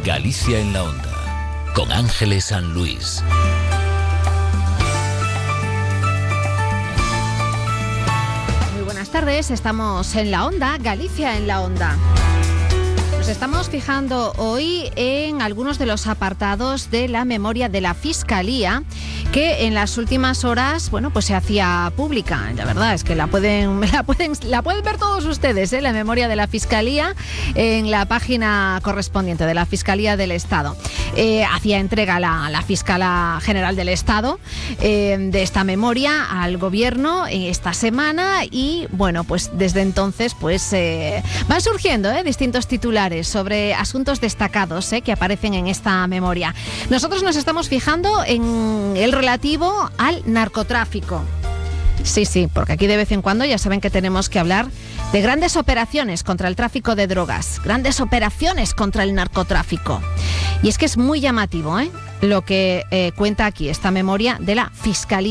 Galicia en la Onda, con Ángeles San Luis. Muy buenas tardes, estamos en la Onda, Galicia en la Onda. Nos estamos fijando hoy en algunos de los apartados de la memoria de la Fiscalía que en las últimas horas, bueno, pues se hacía pública. La verdad es que la pueden ver todos ustedes, la memoria de la Fiscalía en la página correspondiente de la Fiscalía del Estado. Hacía entrega la Fiscala General del Estado de esta memoria al Gobierno esta semana y, bueno, pues desde entonces pues van surgiendo distintos titulares sobre asuntos destacados que aparecen en esta memoria. Nosotros nos estamos fijando en el relativo al narcotráfico. Sí, porque aquí de vez en cuando ya saben que tenemos que hablar de grandes operaciones contra el tráfico de drogas, grandes operaciones contra el narcotráfico. Y es que es muy llamativo lo que cuenta aquí esta memoria de la Fiscalía